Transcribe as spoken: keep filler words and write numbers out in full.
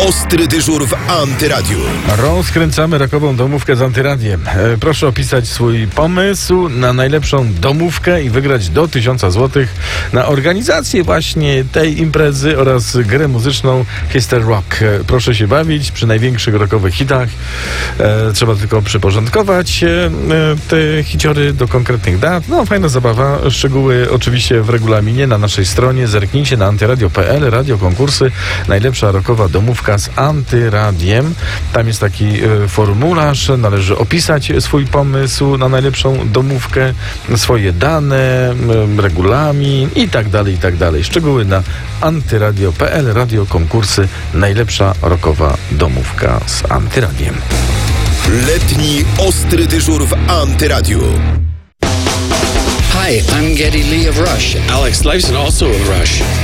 ostry dyżur w Antyradiu. Rozkręcamy rokową domówkę z Antyradiem. E, proszę opisać swój pomysł na najlepszą domówkę i wygrać do tysiąca złotych na organizację właśnie tej imprezy oraz grę muzyczną Hister Rock. E, proszę się bawić przy największych rockowych hitach. E, trzeba tylko przyporządkować e, te hiciory do konkretnych dat. No, fajna zabawa. Szczegóły oczywiście w regulaminie na naszej stronie. Zerknijcie na antyradio kropka p l, radio konkursy, najlepsza rockowa domówka z Antyradiem. Tam jest taki y, formularz, należy opisać swój pomysł na najlepszą domówkę, swoje dane, y, regulamin i tak dalej, i tak dalej. Szczegóły na antyradio kropka p l, radio konkursy, najlepsza rockowa domówka z Antyradiem. Letni ostry dyżur w Antyradiu. Hi, I'm Geddy Lee of Rush. Alex Lifeson, also of Rush.